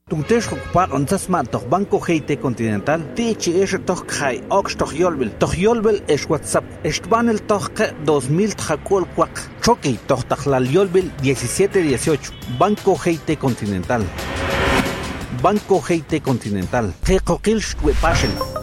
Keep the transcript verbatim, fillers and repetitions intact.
Tuntesh ocupar onzasma toch Banco G T Continental. Tichi es toch kai ox toch yolbel. Toch yolbel es WhatsApp. Estbanel toch dos mil tjacol cuac. Choque toch tajlal yolbel diecisiete dieciocho. Banco G T Continental. Banco G T Continental. Tecoquil shtuepashen.